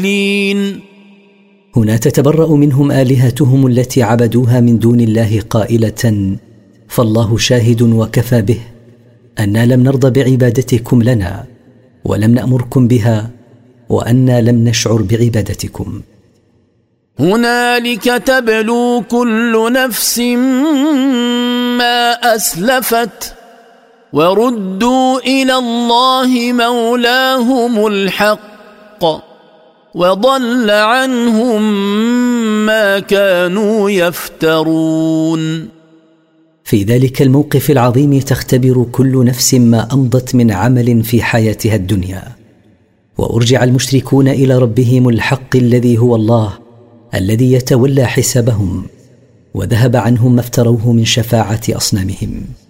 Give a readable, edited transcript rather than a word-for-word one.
هنا تتبرأ منهم آلهتهم التي عبدوها من دون الله قائلة: فالله شاهد وكفى به أنا لم نرضى بعبادتكم لنا ولم نأمركم بها وأنا لم نشعر بعبادتكم. هنالك تبلو كل نفس ما أسلفت وردوا إلى الله مولاهم الحق وضل عنهم ما كانوا يفترون. في ذلك الموقف العظيم تختبر كل نفس ما أمضت من عمل في حياتها الدنيا، وأرجع المشركون إلى ربهم الحق الذي هو الله الذي يتولى حسابهم، وذهب عنهم ما افتروه من شفاعة أصنامهم.